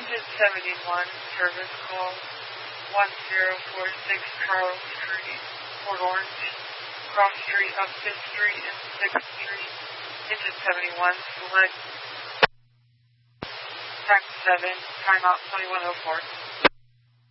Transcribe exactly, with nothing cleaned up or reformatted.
Engine seventy-one, service call one zero four six Charles Street, Port Orange, cross street up fifth Street and sixth Street. Engine seventy-one, select tax seven, timeout twenty-one oh four.